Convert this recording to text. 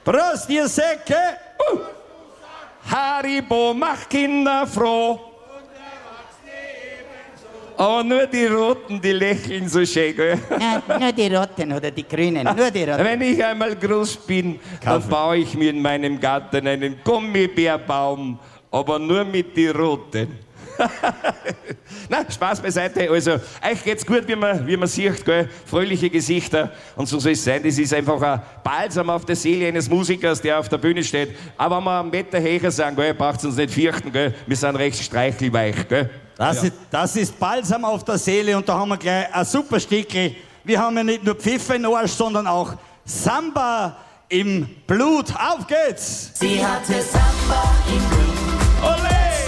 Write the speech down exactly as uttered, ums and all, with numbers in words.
Prost, ihr Säcke! Uh. Haribo macht Kinder froh. Oh, nur die Roten, die lächeln so schön, gell? Ja, nur die Roten oder die Grünen, nur die Roten. Wenn ich einmal groß bin, dann baue ich mir in meinem Garten einen Gummibärbaum, aber nur mit die Roten. Na, Spaß beiseite. Also, euch geht's gut, wie man, wie man sieht, gell? Fröhliche Gesichter. Und so soll es sein. Das ist einfach ein Balsam auf der Seele eines Musikers, der auf der Bühne steht. Aber wenn wir einen Meter höher sind, gell, braucht es uns nicht fürchten, gell? Wir sind recht streichelweich, gell? Das, ja. ist, das ist Balsam auf der Seele und da haben wir gleich ein super Stickel. Wir haben ja nicht nur Pfiffe im Arsch, sondern auch Samba im Blut. Auf geht's! Sie hatte Samba im Blut.